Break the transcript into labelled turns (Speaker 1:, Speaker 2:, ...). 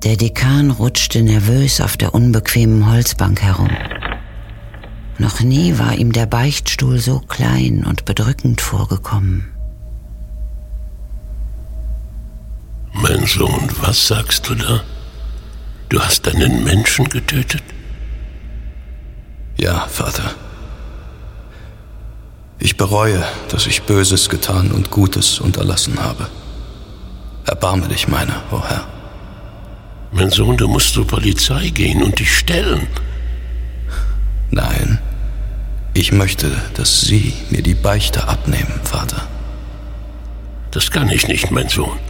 Speaker 1: Der Dekan rutschte nervös auf der unbequemen Holzbank herum. Noch nie war ihm der Beichtstuhl so klein und bedrückend vorgekommen.
Speaker 2: Mein Sohn, was sagst du da? Du hast einen Menschen getötet?
Speaker 3: Ja, Vater. Ich bereue, dass ich Böses getan und Gutes unterlassen habe. Erbarme dich meiner, o Herr.
Speaker 2: Mein Sohn, du musst zur Polizei gehen und dich stellen.
Speaker 3: Nein, ich möchte, dass Sie mir die Beichte abnehmen, Vater.
Speaker 2: Das kann ich nicht, mein Sohn.